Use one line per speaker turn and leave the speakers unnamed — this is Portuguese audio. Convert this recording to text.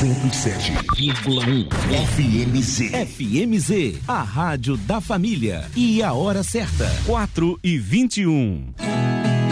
107,1 FMZ.
FMZ, a rádio da família. E a hora certa, 4h21.